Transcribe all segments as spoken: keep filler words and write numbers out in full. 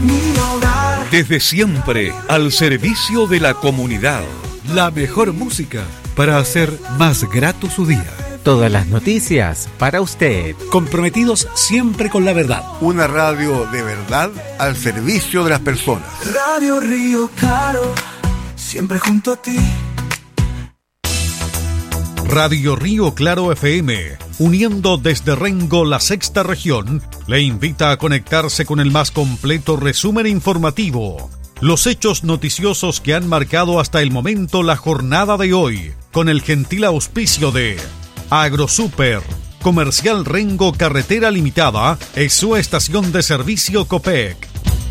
mi hogar. Desde siempre, al servicio de la comunidad. La mejor música para hacer más grato su día. Todas las noticias para usted. Comprometidos siempre con la verdad. Una radio de verdad al servicio de las personas. Radio Río Claro, siempre junto a ti. Radio Río Claro F M, uniendo desde Rengo la sexta región, le invita a conectarse con el más completo resumen informativo. Los hechos noticiosos que han marcado hasta el momento la jornada de hoy, con el gentil auspicio de AgroSuper, Comercial Rengo Carretera Limitada, es su estación de servicio Copec.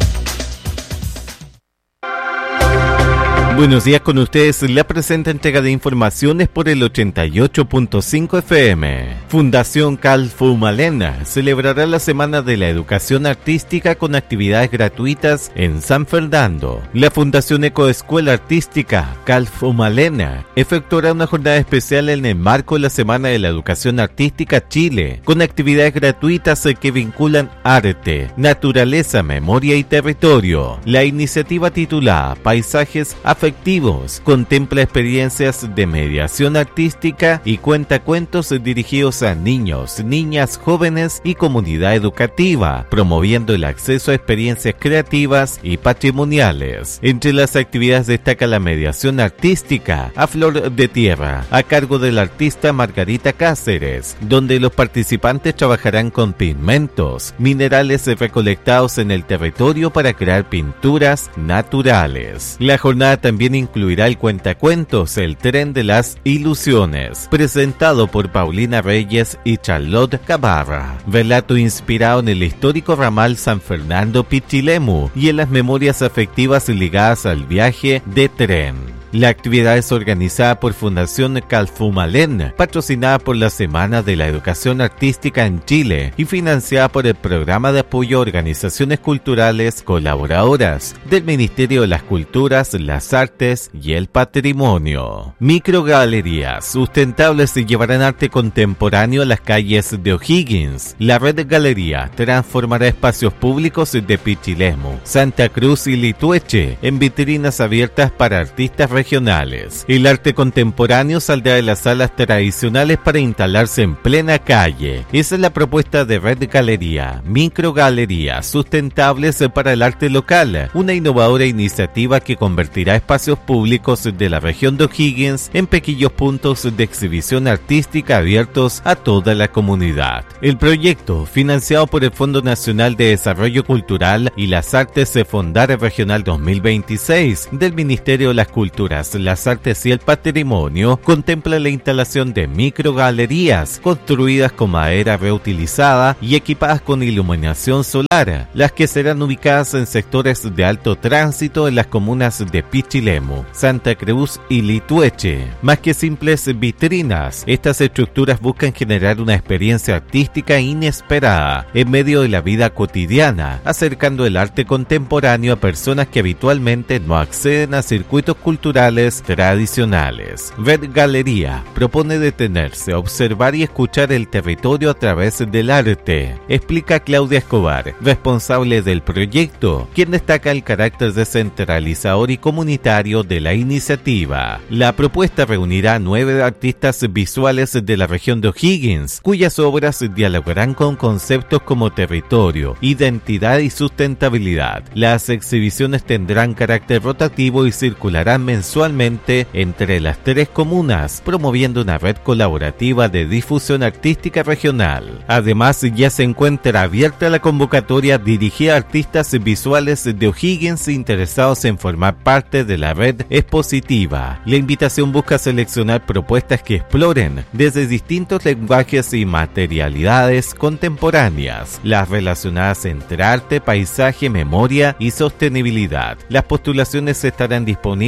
Buenos días, con ustedes la presente entrega de informaciones por el ochenta y ocho punto cinco F M. Fundación Calfumalena celebrará la Semana de la Educación Artística con actividades gratuitas en San Fernando. La Fundación Ecoescuela Artística Calfumalena efectuará una jornada especial en el marco de la Semana de la Educación Artística Chile, con actividades gratuitas que vinculan arte, naturaleza, memoria y territorio. La iniciativa titulada Paisajes Afectivos contempla experiencias de mediación artística y cuentacuentos dirigidos a niños, niñas, jóvenes y comunidad educativa, promoviendo el acceso a experiencias creativas y patrimoniales. Entre las actividades destaca la mediación artística a flor de tierra, a cargo de la artista Margarita Cáceres, donde los participantes trabajarán con pigmentos, minerales recolectados en el territorio para crear pinturas naturales. La jornada también También incluirá el cuentacuentos El Tren de las Ilusiones, presentado por Paulina Reyes y Charlotte Cabarra, relato inspirado en el histórico ramal San Fernando Pichilemu y en las memorias afectivas ligadas al viaje de tren. La actividad es organizada por Fundación Calfumalén, patrocinada por la Semana de la Educación Artística en Chile y financiada por el Programa de Apoyo a Organizaciones Culturales Colaboradoras del Ministerio de las Culturas, las Artes y el Patrimonio. Microgalerías sustentables se llevarán arte contemporáneo a las calles de O'Higgins. La red Galería transformará espacios públicos de Pichilemu, Santa Cruz y Litueche en vitrinas abiertas para artistas regionales. regionales. El arte contemporáneo saldrá de las salas tradicionales para instalarse en plena calle. Esa es la propuesta de Red Galería, microgalerías sustentables para el arte local, una innovadora iniciativa que convertirá espacios públicos de la región de O'Higgins en pequeños puntos de exhibición artística abiertos a toda la comunidad. El proyecto, financiado por el Fondo Nacional de Desarrollo Cultural y las Artes Fondare Regional dos mil veintiséis del Ministerio de las Culturas, las Artes y el Patrimonio, contempla la instalación de microgalerías construidas con madera reutilizada y equipadas con iluminación solar, las que serán ubicadas en sectores de alto tránsito en las comunas de Pichilemu, Santa Cruz y Litueche. Más que simples vitrinas, estas estructuras buscan generar una experiencia artística inesperada en medio de la vida cotidiana, acercando el arte contemporáneo a personas que habitualmente no acceden a circuitos culturales tradicionales. Red Galería propone detenerse, observar y escuchar el territorio a través del arte, explica Claudia Escobar, responsable del proyecto, quien destaca el carácter descentralizador y comunitario de la iniciativa. La propuesta reunirá a nueve artistas visuales de la región de O'Higgins, cuyas obras dialogarán con conceptos como territorio, identidad y sustentabilidad. Las exhibiciones tendrán carácter rotativo y circularán mensualmente entre las tres comunas, promoviendo una red colaborativa de difusión artística regional. Además, ya se encuentra abierta la convocatoria dirigida a artistas visuales de O'Higgins interesados en formar parte de la red expositiva. La invitación busca seleccionar propuestas que exploren desde distintos lenguajes y materialidades contemporáneas, las relacionadas entre arte, paisaje, memoria y sostenibilidad. Las postulaciones estarán disponibles en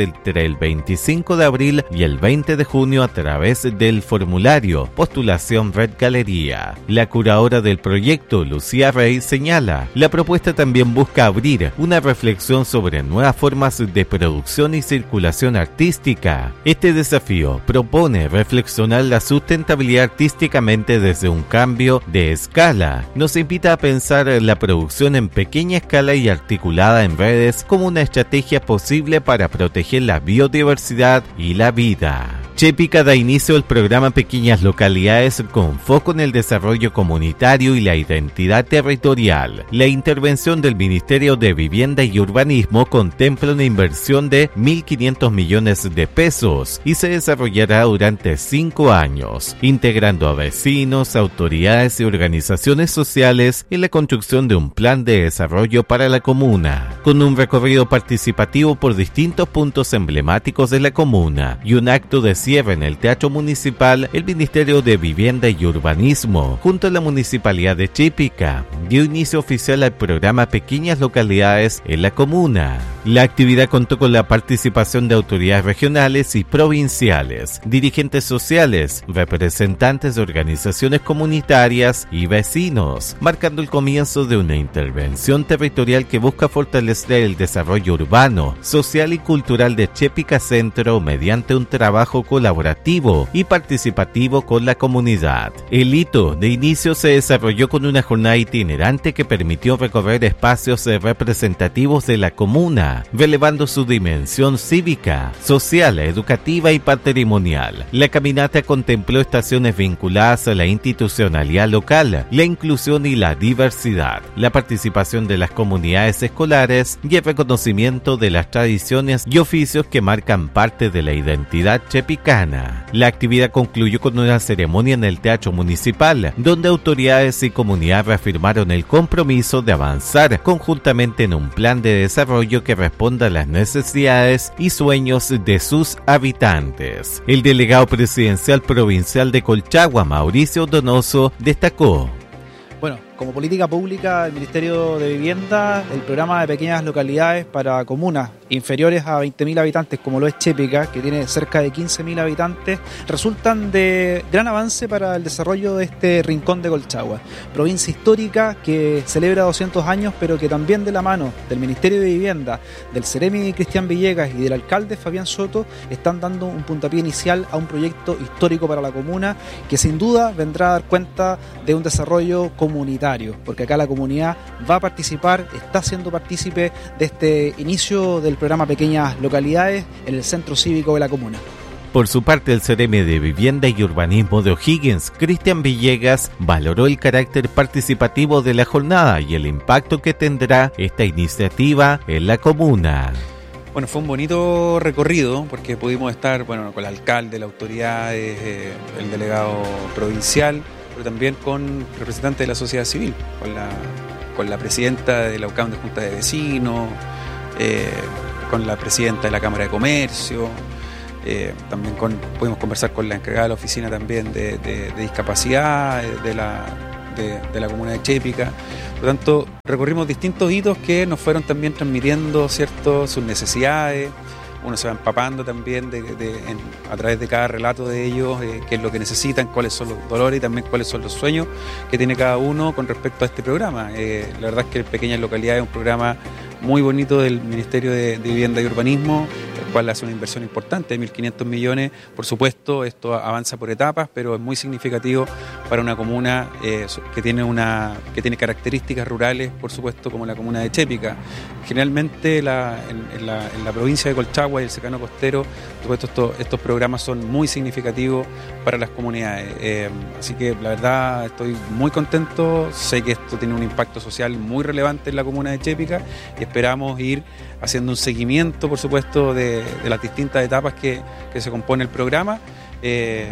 entre el veinticinco de abril y el veinte de junio a través del formulario Postulación Red Galería. La curadora del proyecto, Lucía Rey, señala, la propuesta también busca abrir una reflexión sobre nuevas formas de producción y circulación artística. Este desafío propone reflexionar la sustentabilidad artísticamente desde un cambio de escala. Nos invita a pensar la producción en pequeña escala y articulada en redes como una estrategia posible para proteger la biodiversidad y la vida. Chepica da inicio al programa Pequeñas Localidades con foco en el desarrollo comunitario y la identidad territorial. La intervención del Ministerio de Vivienda y Urbanismo contempla una inversión de mil quinientos millones de pesos y se desarrollará durante cinco años, integrando a vecinos, autoridades y organizaciones sociales en la construcción de un plan de desarrollo para la comuna, con un recorrido participativo por distintos puntos emblemáticos de la comuna y un acto de cierre en el Teatro Municipal. El Ministerio de Vivienda y Urbanismo, junto a la Municipalidad de Chepica, dio inicio oficial al programa Pequeñas Localidades en la comuna. La actividad contó con la participación de autoridades regionales y provinciales, dirigentes sociales, representantes de organizaciones comunitarias y vecinos, marcando el comienzo de una intervención territorial que busca fortalecer el desarrollo urbano, social y cultural de Chepica Centro mediante un trabajo colaborativo y participativo con la comunidad. El hito de inicio se desarrolló con una jornada itinerante que permitió recorrer espacios representativos de la comuna, relevando su dimensión cívica, social, educativa y patrimonial. La caminata contempló estaciones vinculadas a la institucionalidad local, la inclusión y la diversidad, la participación de las comunidades escolares y el reconocimiento de las tradiciones y oficios que marcan parte de la identidad chepicana. La actividad concluyó con una ceremonia en el Teatro Municipal, donde autoridades y comunidad reafirmaron el compromiso de avanzar conjuntamente en un plan de desarrollo que responda a las necesidades y sueños de sus habitantes. El delegado presidencial provincial de Colchagua, Mauricio Donoso, destacó: Bueno, como política pública, el Ministerio de Vivienda, el programa de pequeñas localidades para comunas inferiores a veinte mil habitantes, como lo es Chepica, que tiene cerca de quince mil habitantes, resultan de gran avance para el desarrollo de este rincón de Colchagua, provincia histórica que celebra doscientos años, pero que también de la mano del Ministerio de Vivienda, del Ceremi Cristian Villegas y del alcalde Fabián Soto, están dando un puntapié inicial a un proyecto histórico para la comuna que sin duda vendrá a dar cuenta de un desarrollo comunitario, porque acá la comunidad va a participar, está siendo partícipe de este inicio del programa Pequeñas Localidades en el Centro Cívico de la comuna. Por su parte, el Ceremi de Vivienda y Urbanismo de O'Higgins, Cristian Villegas, valoró el carácter participativo de la jornada y el impacto que tendrá esta iniciativa en la comuna. Bueno, fue un bonito recorrido porque pudimos estar, bueno, con el alcalde, las autoridades, eh, el delegado provincial, pero también con representantes de la sociedad civil, con la, con la presidenta de la U C A M de Junta de Vecinos, eh, con la presidenta de la Cámara de Comercio, eh, también con, pudimos conversar con la encargada de la oficina también de, de, de discapacidad de la, de, de la comuna de Chepica. Por lo tanto, recorrimos distintos hitos que nos fueron también transmitiendo, ¿cierto?, sus necesidades. Uno se va empapando también de, de, en, a través de cada relato de ellos, eh, qué es lo que necesitan, cuáles son los dolores y también cuáles son los sueños que tiene cada uno con respecto a este programa. Eh, la verdad es que Pequeñas Localidades es un programa muy bonito del Ministerio de, de Vivienda y Urbanismo, el cual hace una inversión importante de mil quinientos millones. Por supuesto, esto avanza por etapas, pero es muy significativo para una comuna eh, que tiene una que tiene características rurales, por supuesto, como la comuna de Chepica. Generalmente la, en, en, la, en la provincia de Colchagua y el Secano Costero, por supuesto, estos, estos programas son muy significativos para las comunidades. Eh, así que la verdad estoy muy contento, sé que esto tiene un impacto social muy relevante en la comuna de Chepica y esperamos ir haciendo un seguimiento, por supuesto, de, de las distintas etapas que, que se compone el programa eh,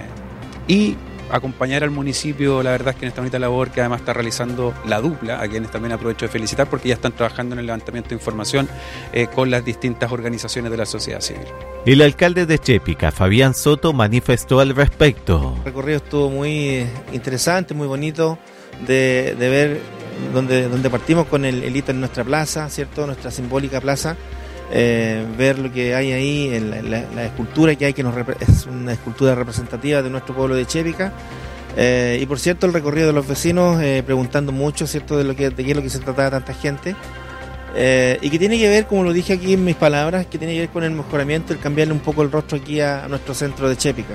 y acompañar al municipio, la verdad es que en esta bonita labor que además está realizando la dupla, a quienes también aprovecho de felicitar porque ya están trabajando en el levantamiento de información eh, con las distintas organizaciones de la sociedad civil. El alcalde de Chepica, Fabián Soto, manifestó al respecto. El recorrido estuvo muy interesante, muy bonito de, de ver donde, donde partimos con el, el hito en nuestra plaza, ¿cierto?, nuestra simbólica plaza, eh, ver lo que hay ahí, en la, la, la escultura que hay, que nos rep- es una escultura representativa de nuestro pueblo de Chépica. Eh, y por cierto, el recorrido de los vecinos, eh, preguntando mucho, ¿cierto?, de lo que de qué es lo que se trataba tanta gente. Eh, y que tiene que ver, como lo dije aquí en mis palabras, que tiene que ver con el mejoramiento, el cambiarle un poco el rostro aquí a, a nuestro centro de Chépica.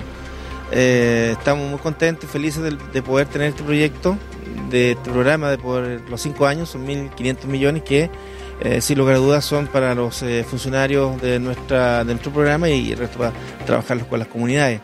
Eh, estamos muy contentos y felices de, de poder tener este proyecto, de este programa de por los cinco años, son mil quinientos millones que, eh, sin lugar a dudas, son para los eh, funcionarios de, nuestra, de nuestro programa y el resto para trabajarlos con las comunidades.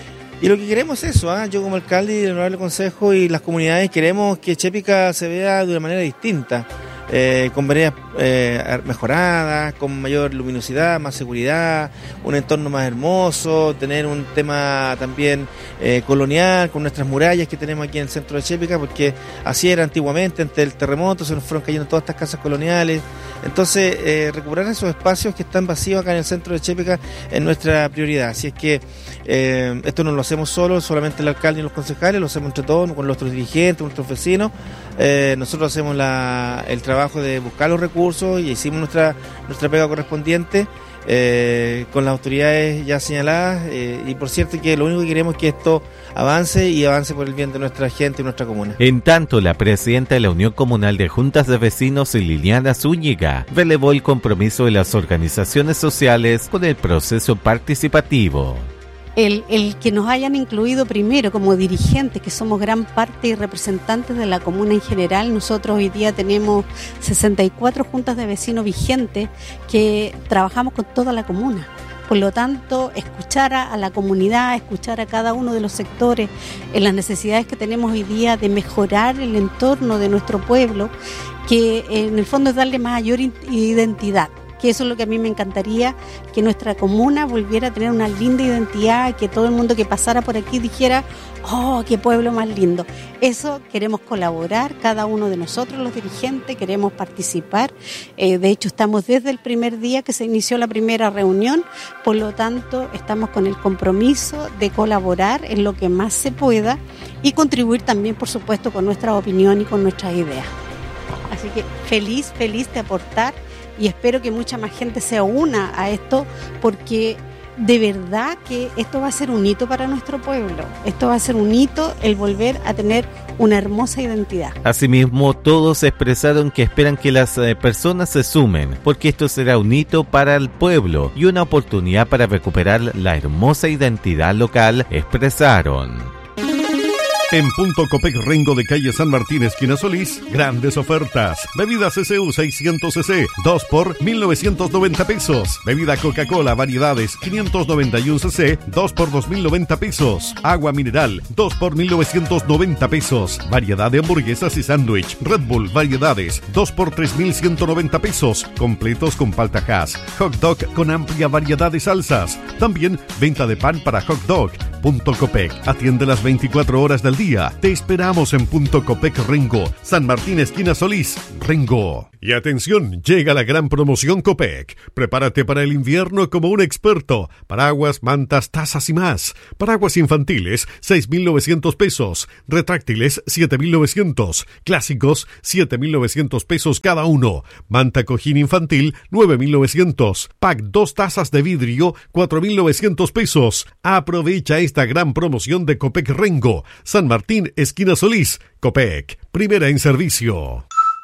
Y lo que queremos es eso, ¿eh? Yo como alcalde y el honorable consejo y las comunidades queremos que Chépica se vea de una manera distinta. Eh, con veredas eh, mejoradas, con mayor luminosidad, más seguridad, un entorno más hermoso, tener un tema también eh, colonial con nuestras murallas que tenemos aquí en el centro de Chépica, porque así era antiguamente, ante el terremoto se nos fueron cayendo todas estas casas coloniales. Entonces, eh, recuperar esos espacios que están vacíos acá en el centro de Chépica es nuestra prioridad. Así es que eh, esto no lo hacemos solo, solamente el alcalde y los concejales, lo hacemos entre todos, con nuestros dirigentes, nuestros vecinos. Eh, nosotros hacemos la, el trabajo de buscar los recursos y hicimos nuestra, nuestra pega correspondiente eh, con las autoridades ya señaladas. Eh, y por cierto que lo único que queremos es que esto avance y avance por el bien de nuestra gente y nuestra comuna. En tanto, la presidenta de la Unión Comunal de Juntas de Vecinos, Liliana Zúñiga, relevó el compromiso de las organizaciones sociales con el proceso participativo. El, el que nos hayan incluido primero como dirigentes, que somos gran parte y representantes de la comuna en general. Nosotros hoy día tenemos sesenta y cuatro juntas de vecinos vigentes que trabajamos con toda la comuna. Por lo tanto, escuchar a, a la comunidad, escuchar a cada uno de los sectores en las necesidades que tenemos hoy día de mejorar el entorno de nuestro pueblo, que en el fondo es darle mayor identidad. Que eso es lo que a mí me encantaría, que nuestra comuna volviera a tener una linda identidad, que todo el mundo que pasara por aquí dijera, ¡oh, qué pueblo más lindo! Eso queremos colaborar, cada uno de nosotros los dirigentes, queremos participar. Eh, de hecho, estamos desde el primer día que se inició la primera reunión, por lo tanto, estamos con el compromiso de colaborar en lo que más se pueda y contribuir también, por supuesto, con nuestra opinión y con nuestras ideas. Así que feliz, feliz de aportar. Y espero que mucha más gente se una a esto, porque de verdad que esto va a ser un hito para nuestro pueblo. Esto va a ser un hito, el volver a tener una hermosa identidad. Asimismo, todos expresaron que esperan que las eh, personas se sumen, porque esto será un hito para el pueblo y una oportunidad para recuperar la hermosa identidad local, expresaron. En Punto Copec Rengo de calle San Martín, esquina Solís, grandes ofertas. Bebida C C U seiscientos cc, dos por mil novecientos noventa pesos. Bebida Coca-Cola variedades quinientos noventa y uno cc, dos por dos mil noventa pesos. Agua mineral, dos por mil novecientos noventa pesos. Variedad de hamburguesas y sándwich. Red Bull variedades, dos por tres mil ciento noventa pesos. Completos con palta Hass. Hot dog con amplia variedad de salsas. También venta de pan para hot dog. Punto Copec, atiende las veinticuatro horas del día. Te esperamos en Punto Copec Rengo, San Martín esquina Solís, Rengo. Y atención, llega la gran promoción Copec. Prepárate para el invierno como un experto. Paraguas, mantas, tazas y más. Paraguas infantiles, seis mil novecientos pesos. Retráctiles, siete mil novecientos. Clásicos, siete mil novecientos pesos cada uno. Manta cojín infantil, nueve mil novecientos. Pack dos tazas de vidrio, cuatro mil novecientos pesos. Aprovecha esta gran promoción de Copec Rengo, San Martín, esquina Solís. Copec, primera en servicio.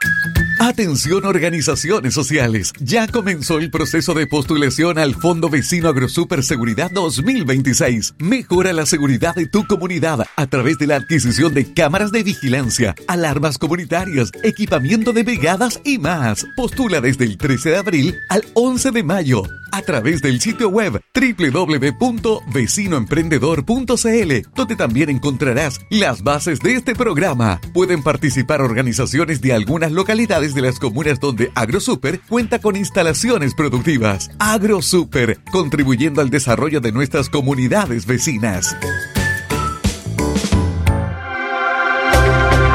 Atención organizaciones sociales, ya comenzó el proceso de postulación al Fondo Vecino Agrosuper Seguridad dos mil veintiséis. Mejora la seguridad de tu comunidad a través de la adquisición de cámaras de vigilancia, alarmas comunitarias, equipamiento de brigadas y más. Postula desde el trece de abril al once de mayo a través del sitio web doble u doble u doble u punto vecino emprendedor punto c l, donde también encontrarás las bases de este programa. Pueden participar organizaciones de algunas localidades de las comunas donde AgroSuper cuenta con instalaciones productivas. AgroSuper, contribuyendo al desarrollo de nuestras comunidades vecinas.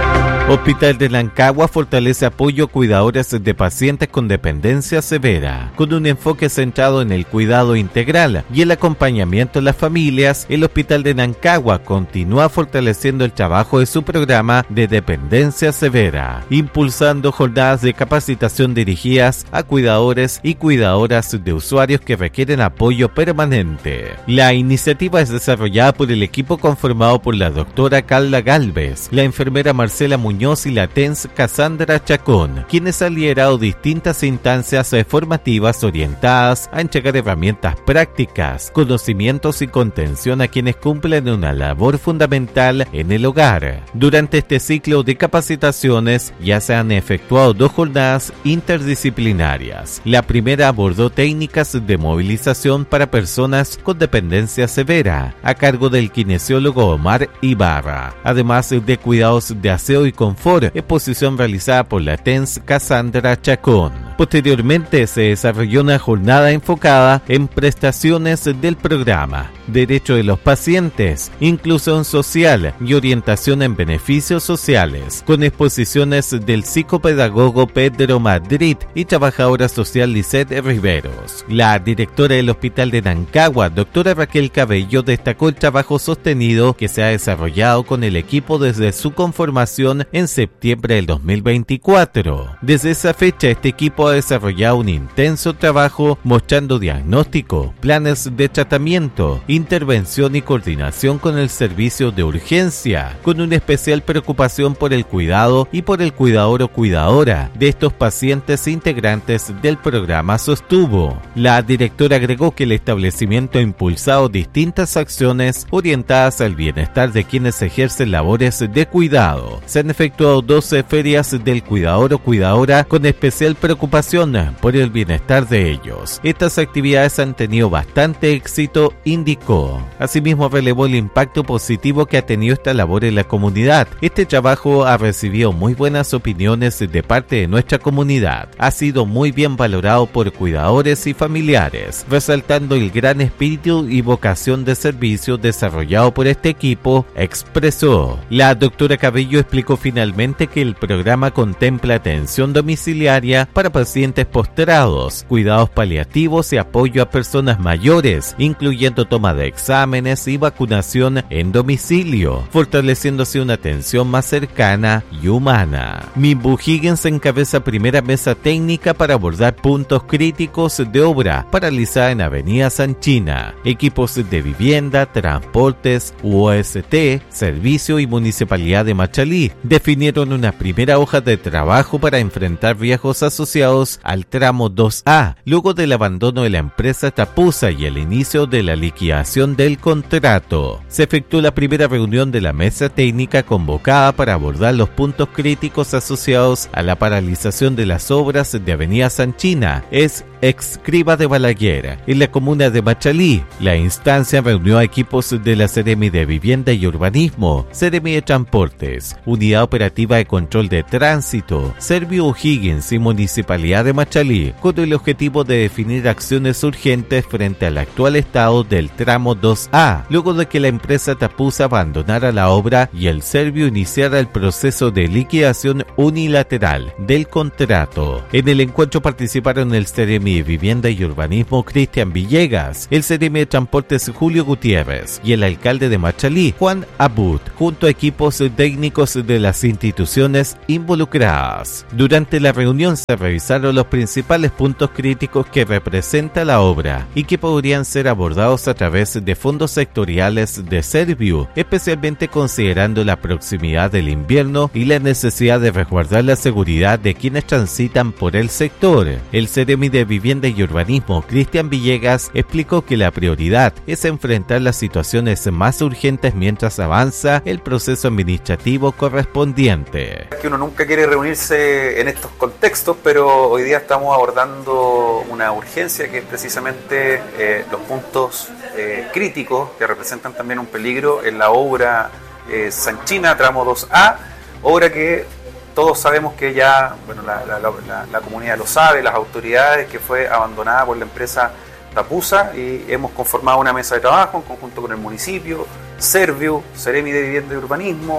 Hospital de Rancagua fortalece apoyo a cuidadores de pacientes con dependencia severa. Con un enfoque centrado en el cuidado integral y el acompañamiento a las familias, el Hospital de Rancagua continúa fortaleciendo el trabajo de su programa de dependencia severa, impulsando jornadas de capacitación dirigidas a cuidadores y cuidadoras de usuarios que requieren apoyo permanente. La iniciativa es desarrollada por el equipo conformado por la doctora Carla Galvez, la enfermera Marcela Muñoz y la T E N S Cassandra Chacón, quienes han liderado distintas instancias formativas orientadas a entregar herramientas prácticas, conocimientos y contención a quienes cumplen una labor fundamental en el hogar. Durante este ciclo de capacitaciones ya se han efectuado dos jornadas interdisciplinarias. La primera abordó técnicas de movilización para personas con dependencia severa, a cargo del kinesiólogo Omar Ibarra, además de cuidados de aseo y confort, exposición realizada por la T E N S Cassandra Chacón. Posteriormente se desarrolló una jornada enfocada en prestaciones del programa, derecho de los pacientes, inclusión social y orientación en beneficios sociales, con exposiciones del psicopedagogo Pedro Madrid y trabajadora social Lisette Riveros. La directora del Hospital de Rancagua, doctora Raquel Cabello, destacó el trabajo sostenido que se ha desarrollado con el equipo desde su conformación en septiembre del dos mil veinticuatro. Desde esa fecha, este equipo ha desarrollado un intenso trabajo mostrando diagnóstico, planes de tratamiento, intervención y coordinación con el servicio de urgencia, con una especial preocupación por el cuidado y por el cuidador o cuidadora de estos pacientes integrantes del programa, sostuvo. La directora agregó que el establecimiento ha impulsado distintas acciones orientadas al bienestar de quienes ejercen labores de cuidado. Se han efectuado doce ferias del cuidador o cuidadora con especial preocupación por el bienestar de ellos. Estas actividades han tenido bastante éxito, indicó. Asimismo, relevó el impacto positivo que ha tenido esta labor en la comunidad. Este trabajo ha recibido muy buenas opiniones de parte de nuestra comunidad. Ha sido muy bien valorado por cuidadores y familiares, resaltando el gran espíritu y vocación de servicio desarrollado por este equipo, expresó. La doctora Cabello explicó finalmente que el programa contempla atención domiciliaria para pacientes postrados, cuidados paliativos y apoyo a personas mayores, incluyendo toma de exámenes y vacunación en domicilio, fortaleciéndose una atención más cercana y humana. Mimbu Higgins encabeza primera mesa técnica para abordar puntos críticos de obra paralizada en Avenida Sanchina, equipos de vivienda, transportes, U O S T, servicio y municipalidad de Machalí definieron una primera hoja de trabajo para enfrentar riesgos asociados al tramo dos A, luego del abandono de la empresa Tapusa y el inicio de la liquidación del contrato. Se efectuó la primera reunión de la mesa técnica convocada para abordar los puntos críticos asociados a la paralización de las obras de Avenida Sanchina, es Excriba de Balaguer, en la comuna de Machalí. La instancia reunió a equipos de la Seremi de Vivienda y Urbanismo, Seremi de Transportes, Unidad Operativa de Control de Tránsito, Servio O'Higgins y Municipalidad de Machalí, con el objetivo de definir acciones urgentes frente al actual estado del tramo dos A, luego de que la empresa Tapusa abandonara la obra y el Servio iniciara el proceso de liquidación unilateral del contrato. En el encuentro participaron el Seremi de Vivienda y Urbanismo Cristian Villegas, el Seremi de Transportes Julio Gutiérrez y el alcalde de Machalí, Juan Abud, junto a equipos técnicos de las instituciones involucradas. Durante la reunión se revisaron los principales puntos críticos que representa la obra y que podrían ser abordados a través de fondos sectoriales de Serviu, especialmente considerando la proximidad del invierno y la necesidad de resguardar la seguridad de quienes transitan por el sector. El Seremi de Vivienda y Urbanismo, Cristian Villegas, explicó que la prioridad es enfrentar las situaciones más urgentes mientras avanza el proceso administrativo correspondiente. Que uno nunca quiere reunirse en estos contextos, pero hoy día estamos abordando una urgencia que es precisamente eh, los puntos eh, críticos que representan también un peligro en la obra eh, Sanchina, tramo dos A, obra que todos sabemos que ya, bueno, la, la, la, la comunidad lo sabe, las autoridades, que fue abandonada por la empresa Tapusa, y hemos conformado una mesa de trabajo en conjunto con el municipio, Serviu, Seremi de Vivienda y Urbanismo,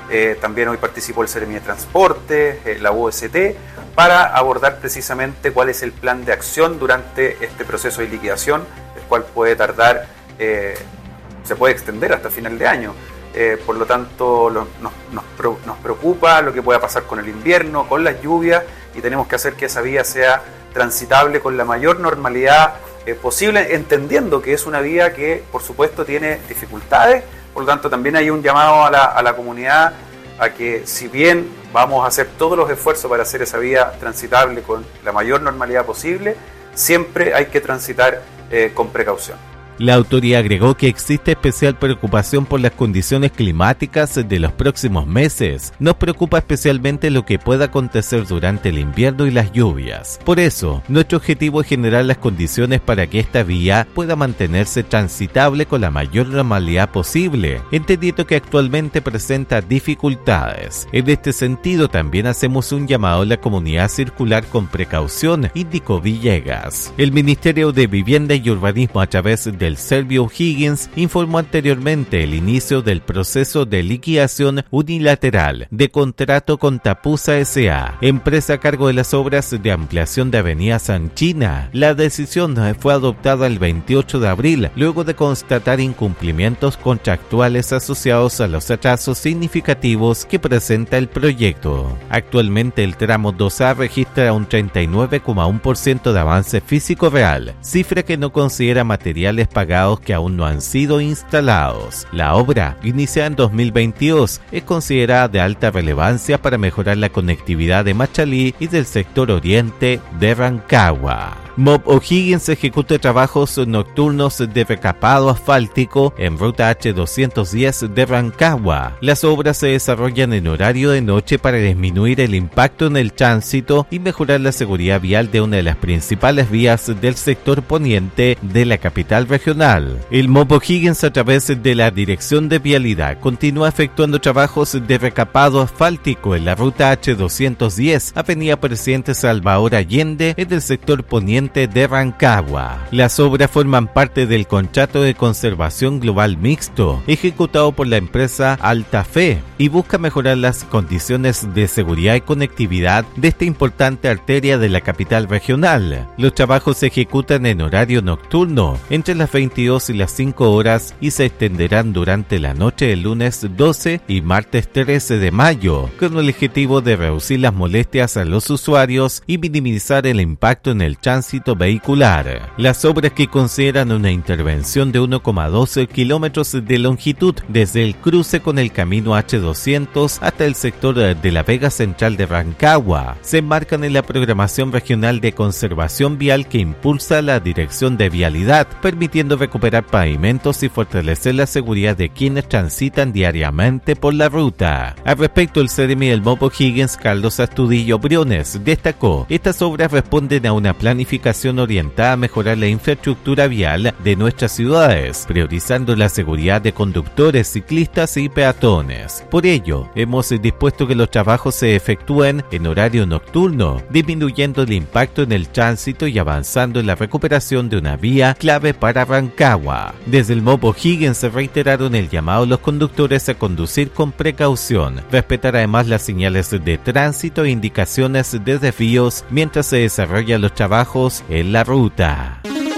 eh, también hoy participó el Seremi de Transporte, eh, la U S T, para abordar precisamente cuál es el plan de acción durante este proceso de liquidación, el cual puede tardar, eh, se puede extender hasta final de año. Eh, por lo tanto, lo, nos, nos, nos preocupa lo que pueda pasar con el invierno, con las lluvias, y tenemos que hacer que esa vía sea transitable con la mayor normalidad eh, posible, entendiendo que es una vía que, por supuesto, tiene dificultades. Por lo tanto, también hay un llamado a la, a la comunidad a que, si bien vamos a hacer todos los esfuerzos para hacer esa vía transitable con la mayor normalidad posible, siempre hay que transitar eh, con precaución. La autoridad agregó que existe especial preocupación por las condiciones climáticas de los próximos meses. Nos preocupa especialmente lo que pueda acontecer durante el invierno y las lluvias. Por eso, nuestro objetivo es generar las condiciones para que esta vía pueda mantenerse transitable con la mayor normalidad posible, entendiendo que actualmente presenta dificultades. En este sentido, también hacemos un llamado a la comunidad a circular con precaución, indicó Villegas. El Ministerio de Vivienda y Urbanismo, a través de el Servio O'Higgins, informó anteriormente el inicio del proceso de liquidación unilateral de contrato con Tapusa S A, empresa a cargo de las obras de ampliación de Avenida Sanchina. La decisión fue adoptada el veintiocho de abril, luego de constatar incumplimientos contractuales asociados a los atrasos significativos que presenta el proyecto. Actualmente el tramo dos A registra un treinta y nueve coma uno por ciento de avance físico real, cifra que no considera materiales pagados que aún no han sido instalados. La obra, iniciada en dos mil veintidós, es considerada de alta relevancia para mejorar la conectividad de Machalí y del sector oriente de Rancagua. M O B O'Higgins ejecuta trabajos nocturnos de recapado asfáltico en ruta H doscientos diez de Rancagua. Las obras se desarrollan en horario de noche para disminuir el impacto en el tránsito y mejorar la seguridad vial de una de las principales vías del sector poniente de la capital regional. El M O B O'Higgins, a través de la Dirección de Vialidad, continúa efectuando trabajos de recapado asfáltico en la ruta H doscientos diez, Avenida Presidente Salvador Allende, en el sector poniente de Rancagua. Las obras forman parte del contrato de conservación global mixto ejecutado por la empresa Alta Fe y busca mejorar las condiciones de seguridad y conectividad de esta importante arteria de la capital regional. Los trabajos se ejecutan en horario nocturno entre las veintidós y las cinco horas y se extenderán durante la noche del lunes doce y martes trece de mayo, con el objetivo de reducir las molestias a los usuarios y minimizar el impacto en el tránsito vehicular. Las obras, que consideran una intervención de uno coma doce kilómetros de longitud desde el cruce con el camino H doscientos hasta el sector de la Vega Central de Rancagua, se enmarcan en la programación regional de conservación vial que impulsa la Dirección de Vialidad, permitiendo recuperar pavimentos y fortalecer la seguridad de quienes transitan diariamente por la ruta. Al respecto, el Seremi del M O B O'Higgins, Carlos Astudillo Briones, destacó: estas obras responden a una planificación orientada a mejorar la infraestructura vial de nuestras ciudades, priorizando la seguridad de conductores, ciclistas y peatones. Por ello, hemos dispuesto que los trabajos se efectúen en horario nocturno, disminuyendo el impacto en el tránsito y avanzando en la recuperación de una vía clave para Rancagua. Desde el M O B O'Higgins se reiteraron el llamado a los conductores a conducir con precaución, respetar además las señales de tránsito e indicaciones de desvíos mientras se desarrollan los trabajos en la ruta.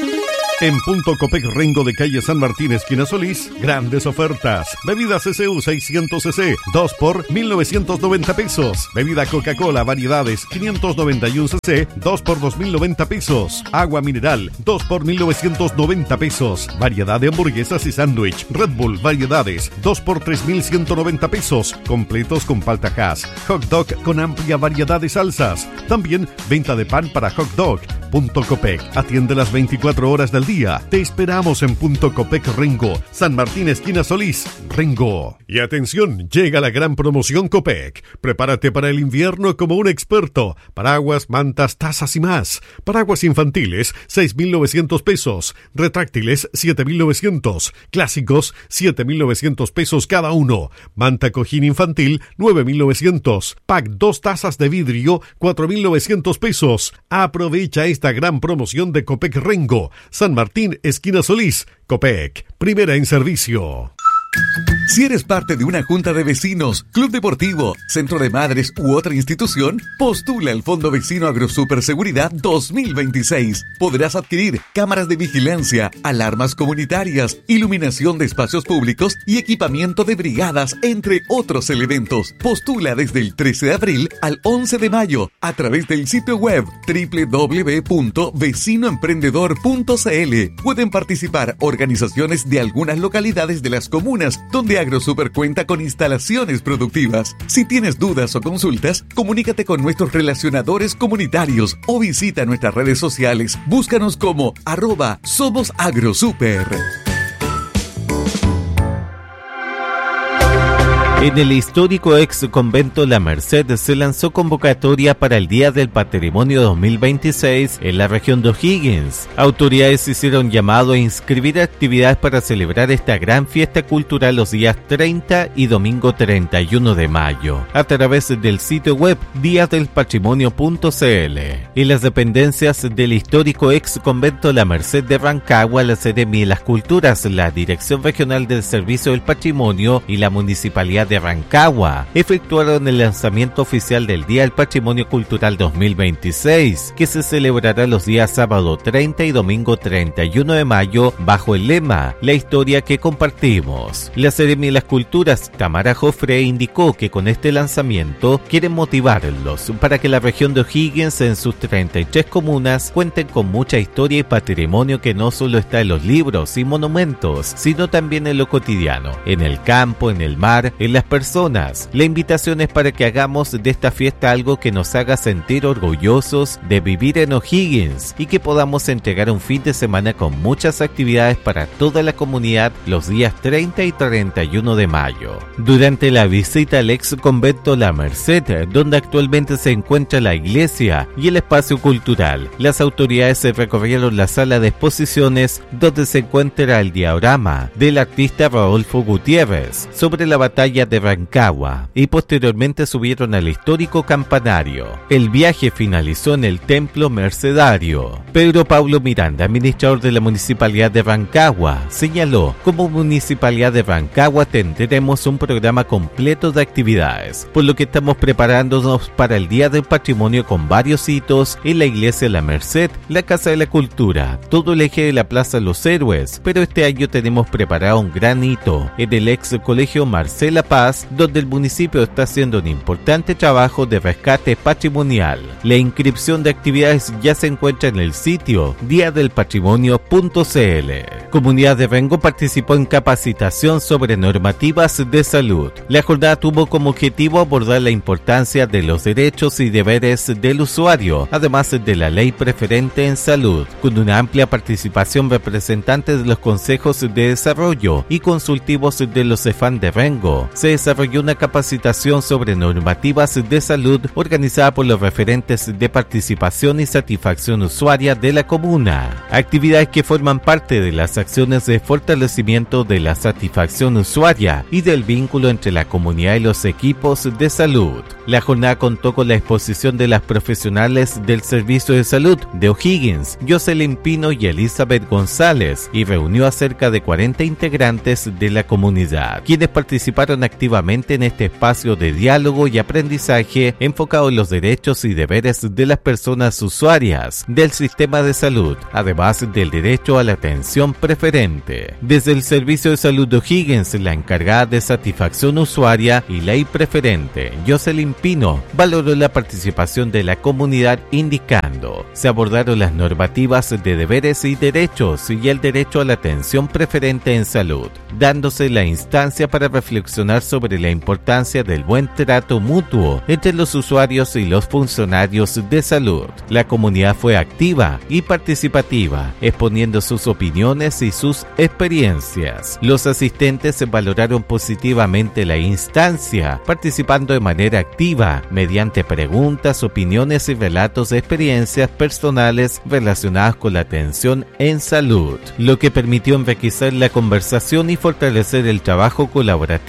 En Punto Copec Rengo de calle San Martín, esquina Solís, grandes ofertas. Bebida C C U seiscientos cc, dos por mil novecientos noventa pesos. Bebida Coca-Cola variedades quinientos noventa y uno cc, dos por dos mil noventa pesos. Agua mineral, dos por mil novecientos noventa pesos. Variedad de hamburguesas y sándwich. Red Bull variedades, dos por tres mil ciento noventa pesos. Completos con palta hash. Hot dog con amplia variedad de salsas. También venta de pan para hot dog. Punto Copec atiende las veinticuatro horas del día. Te esperamos en Punto Copec Rengo, San Martín, esquina Solís, Rengo. Y atención, llega la gran promoción Copec. Prepárate para el invierno como un experto. Paraguas, mantas, tazas y más. Paraguas infantiles, seis mil novecientos pesos. Retráctiles, siete mil novecientos. Clásicos, siete mil novecientos pesos cada uno. Manta cojín infantil, nueve mil novecientos. Pack dos tazas de vidrio, cuatro mil novecientos pesos. Aprovecha esta gran promoción de Copec Rengo, San Martín, esquina Solís. Copec, primera en servicio. Si eres parte de una junta de vecinos, club deportivo, centro de madres u otra institución, postula al Fondo Vecino Agrosuper Seguridad dos mil veintiséis. Podrás adquirir cámaras de vigilancia, alarmas comunitarias, iluminación de espacios públicos y equipamiento de brigadas, entre otros elementos. Postula desde el trece de abril al once de mayo a través del sitio web doble u doble u doble u punto vecino emprendedor punto c l. Pueden participar organizaciones de algunas localidades de las comunas donde Agrosuper cuenta con instalaciones productivas. Si tienes dudas o consultas, comunícate con nuestros relacionadores comunitarios o visita nuestras redes sociales. Búscanos como arroba Somos Agrosuper. En el histórico ex convento La Merced se lanzó convocatoria para el Día del Patrimonio dos mil veintiséis en la región de O'Higgins. Autoridades hicieron llamado a inscribir actividades para celebrar esta gran fiesta cultural los días treinta y domingo treinta y uno de mayo a través del sitio web días del patrimonio punto c l. En las dependencias del histórico ex convento La Merced de Rancagua, la Seremi de las Culturas, la Dirección Regional del Servicio del Patrimonio y la Municipalidad de Rancagua efectuaron el lanzamiento oficial del Día del Patrimonio Cultural dos mil veintiséis, que se celebrará los días sábado treinta y domingo treinta y uno de mayo bajo el lema La historia que compartimos. La Seremi de las Culturas, Tamara Jofre, indicó que con este lanzamiento quieren motivarlos para que la región de O'Higgins en sus treinta y tres comunas cuenten con mucha historia y patrimonio que no solo está en los libros y monumentos, sino también en lo cotidiano, en el campo, en el mar, en las personas. La invitación es para que hagamos de esta fiesta algo que nos haga sentir orgullosos de vivir en O'Higgins y que podamos entregar un fin de semana con muchas actividades para toda la comunidad los días treinta y treinta y uno de mayo. Durante la visita al ex convento La Merced, donde actualmente se encuentra la iglesia y el espacio cultural, las autoridades se recorrieron la sala de exposiciones donde se encuentra el diorama del artista Rodolfo Gutiérrez sobre la batalla de Rancagua y posteriormente subieron al histórico campanario. El viaje finalizó en el templo mercedario. Pedro Paulo Miranda, administrador de la Municipalidad de Rancagua, señaló: como Municipalidad de Rancagua tendremos un programa completo de actividades, por lo que estamos preparándonos para el Día del Patrimonio con varios hitos en la Iglesia La Merced, la Casa de la Cultura, todo el eje de la Plaza Los Héroes, pero este año tenemos preparado un gran hito en el ex Colegio Marcela Paz, donde el municipio está haciendo un importante trabajo de rescate patrimonial. La inscripción de actividades ya se encuentra en el sitio día del patrimonio punto c l. Comunidad de Rengo participó en capacitación sobre normativas de salud. La jornada tuvo como objetivo abordar la importancia de los derechos y deberes del usuario, además de la ley preferente en salud, con una amplia participación de representantes de los consejos de desarrollo y consultivos de los CEFAM de Rengo. Se desarrolló una capacitación sobre normativas de salud organizada por los referentes de participación y satisfacción usuaria de la comuna, actividades que forman parte de las acciones de fortalecimiento de la satisfacción usuaria y del vínculo entre la comunidad y los equipos de salud. La jornada contó con la exposición de las profesionales del Servicio de Salud de O'Higgins, Jocelyn Pino y Elizabeth González, y reunió a cerca de cuarenta integrantes de la comunidad, quienes participaron activamente en este espacio de diálogo y aprendizaje enfocado en los derechos y deberes de las personas usuarias del sistema de salud, además del derecho a la atención preferente. Desde el Servicio de Salud de O'Higgins, la encargada de satisfacción usuaria y ley preferente, Jocelyn Pino, valoró la participación de la comunidad indicando: se abordaron las normativas de deberes y derechos y el derecho a la atención preferente en salud, dándose la instancia para reflexionar sobre la importancia del buen trato mutuo entre los usuarios y los funcionarios de salud. La comunidad fue activa y participativa, exponiendo sus opiniones y sus experiencias. Los asistentes valoraron positivamente la instancia, participando de manera activa mediante preguntas, opiniones y relatos de experiencias personales relacionadas con la atención en salud, lo que permitió enriquecer la conversación y fortalecer el trabajo colaborativo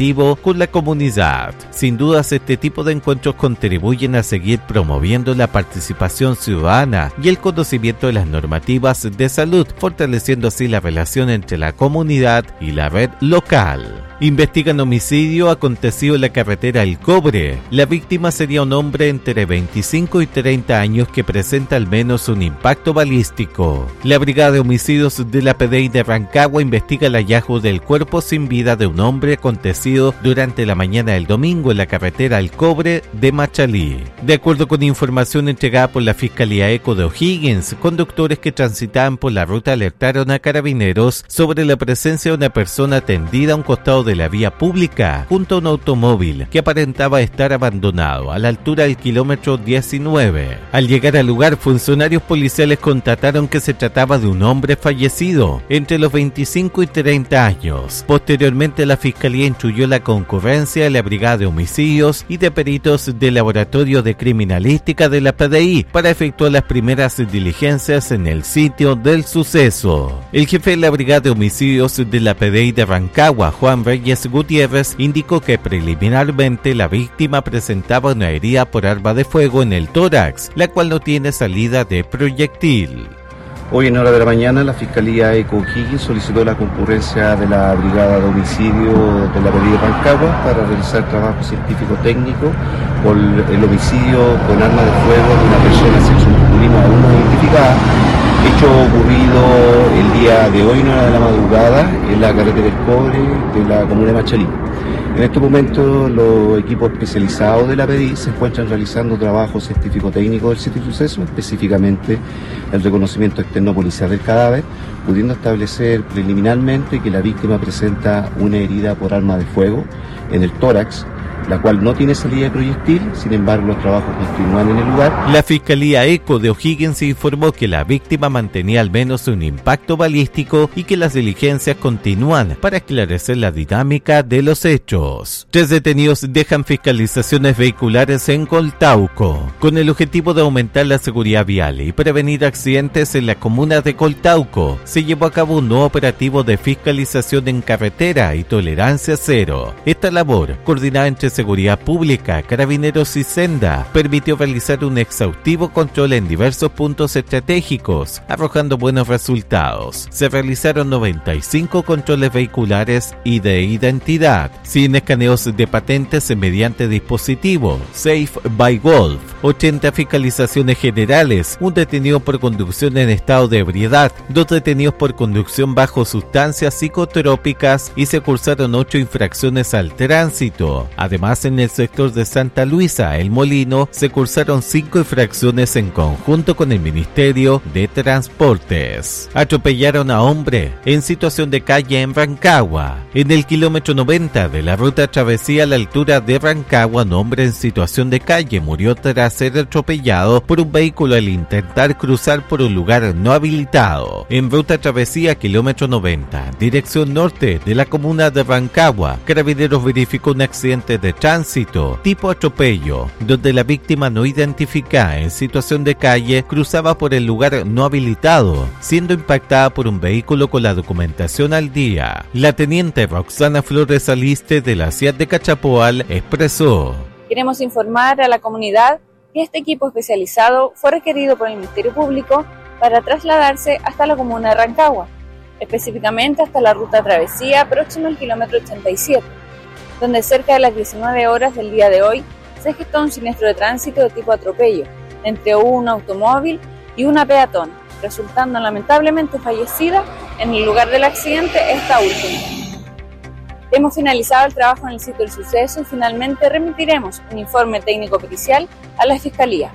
con la comunidad. Sin dudas, este tipo de encuentros contribuyen a seguir promoviendo la participación ciudadana y el conocimiento de las normativas de salud, fortaleciendo así la relación entre la comunidad y la red local. Investigan homicidio acontecido en la carretera El Cobre. La víctima sería un hombre entre veinticinco y treinta años que presenta al menos un impacto balístico. La Brigada de Homicidios de la P D I de Rancagua investiga el hallazgo del cuerpo sin vida de un hombre acontecido durante la mañana del domingo en la carretera El Cobre de Machalí. De acuerdo con información entregada por la Fiscalía Eco de O'Higgins, conductores que transitaban por la ruta alertaron a carabineros sobre la presencia de una persona tendida a un costado de la vía pública junto a un automóvil que aparentaba estar abandonado a la altura del kilómetro diecinueve. Al llegar al lugar, funcionarios policiales constataron que se trataba de un hombre fallecido entre los veinticinco y treinta años. Posteriormente, la Fiscalía instruyó la concurrencia de la Brigada de Homicidios y de peritos del Laboratorio de Criminalística de la P D I para efectuar las primeras diligencias en el sitio del suceso. El jefe de la Brigada de Homicidios de la P D I de Rancagua, Juan Reyes Gutiérrez, indicó que preliminarmente la víctima presentaba una herida por arma de fuego en el tórax, la cual no tiene salida de proyectil. Hoy en hora de la mañana la Fiscalía Eco O'Higgins solicitó la concurrencia de la Brigada de Homicidio de la P D I de Rancagua para realizar trabajo científico-técnico por el homicidio con arma de fuego de una persona sexomasculina aún no identificada, hecho ocurrido el día de hoy en hora de la madrugada en la carretera del Cobre de la comuna de Machalí. En estos momentos los equipos especializados de la P D I se encuentran realizando trabajo científico-técnico del sitio de suceso, específicamente el reconocimiento externo policial del cadáver, pudiendo establecer preliminarmente que la víctima presenta una herida por arma de fuego en el tórax, la cual no tiene salida de proyectil. Sin embargo, los trabajos continúan en el lugar. La Fiscalía Eco de O'Higgins informó que la víctima mantenía al menos un impacto balístico y que las diligencias continúan para esclarecer la dinámica de los hechos. Tres detenidos dejan fiscalizaciones vehiculares en Coltauco. Con el objetivo de aumentar la seguridad vial y prevenir accidentes en la comuna de Coltauco, se llevó a cabo un nuevo operativo de fiscalización en carretera y tolerancia cero. Esta labor, coordinada entre Seguridad Pública, Carabineros y Senda, permitió realizar un exhaustivo control en diversos puntos estratégicos, arrojando buenos resultados. Se realizaron noventa y cinco controles vehiculares y de identidad, cien escaneos de patentes mediante dispositivo Safe by Golf, ochenta fiscalizaciones generales, un detenido por conducción en estado de ebriedad, dos detenidos por conducción bajo sustancias psicotrópicas y se cursaron ocho infracciones al tránsito. Además, en el sector de Santa Luisa, El Molino, se cursaron cinco infracciones en conjunto con el Ministerio de Transportes. Atropellaron a hombre en situación de calle en Rancagua. En el kilómetro noventa de la ruta travesía a la altura de Rancagua, un hombre en situación de calle murió tras ser atropellado por un vehículo al intentar cruzar por un lugar no habilitado. En ruta travesía kilómetro noventa, dirección norte de la comuna de Rancagua, Carabineros verificó un accidente de tránsito tipo atropello, donde la víctima no identificada en situación de calle cruzaba por el lugar no habilitado, siendo impactada por un vehículo con la documentación al día. La teniente Roxana Flores Aliste de la C I A D de Cachapoal expresó: queremos informar a la comunidad que este equipo especializado fue requerido por el Ministerio Público para trasladarse hasta la comuna de Rancagua, específicamente hasta la ruta travesía próxima al kilómetro ochenta y siete. Donde cerca de las diecinueve horas del día de hoy se gestó un siniestro de tránsito de tipo atropello entre un automóvil y una peatón, resultando lamentablemente fallecida en el lugar del accidente esta última. Hemos finalizado el trabajo en el sitio del suceso y finalmente remitiremos un informe técnico pericial a la Fiscalía.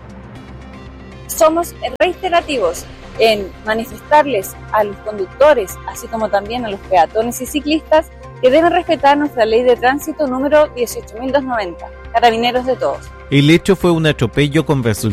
Somos reiterativos en manifestarles a los conductores, así como también a los peatones y ciclistas, que deben respetar nuestra ley de tránsito número dieciocho mil doscientos noventa. Carabineros de todos. El hecho fue un atropello con resultados